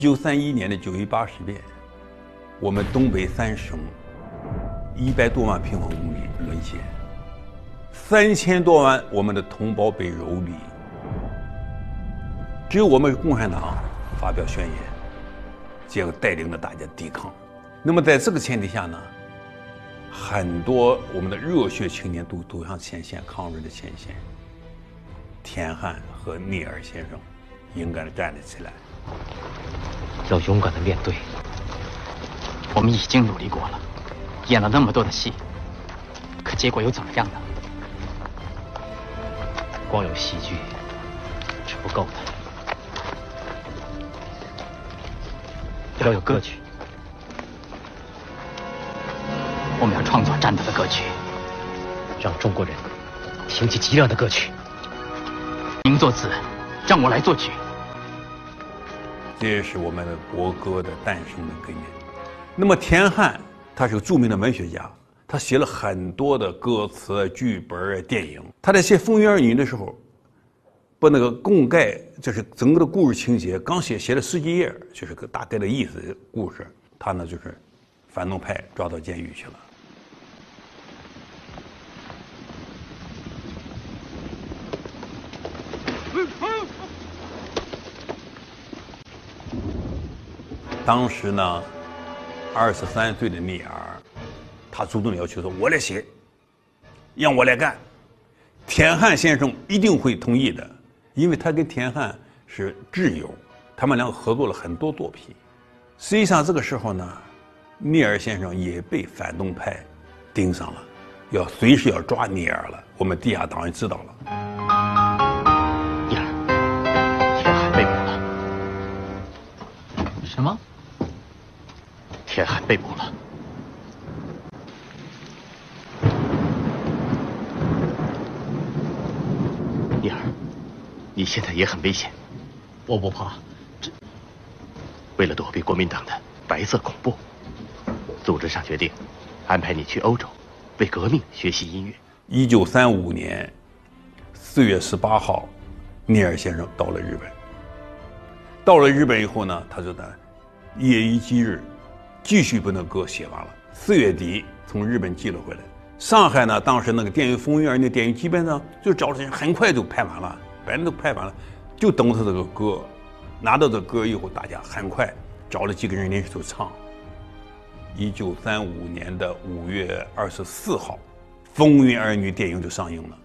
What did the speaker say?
1931年的9一8事变，我们东北3省100多万平方公里沦陷，3000多万我们的同胞被蹂躏，只有我们共产党发表宣言，这样带领着大家抵抗。那么在这个前提下呢，很多我们的热血青年都走上前线，抗日的前线。田汉和聂耳先生勇敢地站了起来， 要勇敢地面对。我们已经努力过了，演了那么多的戏，可结果又怎么样呢？光有戏剧是不够的，要有歌曲。我们要创作战斗的歌曲，让中国人听起极亮的歌曲。您作词，让我来作曲。 这也是我们的国歌的诞生的根源。那么田汉他是个著名的文学家，他写了很多的歌词、剧本、电影。他在写《风云儿女》的时候，把那个供概，就是整个的故事情节，刚写了10几页，就是个大概的意思的故事。他呢就是反动派抓到监狱去了。当时呢，23岁的聂耳，他主动要求说：“我来写，让我来干。”田汉先生一定会同意的，因为他跟田汉是挚友，他们两个合作了很多作品。实际上这个时候呢，聂耳先生也被反动派盯上了，随时要抓聂耳了。我们地下党人知道了。 聂耳，田汉被捕了。什么？田汉被捕了。聂耳，你现在也很危险。我不怕。为了躲避国民党的白色恐怖，组织上决定安排你去欧洲，为革命学习音乐。 1935年4月18号，聂耳先生到了日本。到了日本以后呢，他就在夜以继日，继续把那歌写完了。4月底从日本寄了回来。上海呢，当时那个电影《风云儿》那电影基本上就找了，很快就拍完了，反正都拍完了，就等他这个歌。拿到这歌以后，大家很快找了几个人连续唱。1935年的5月24号，《风云儿女》电影就上映了。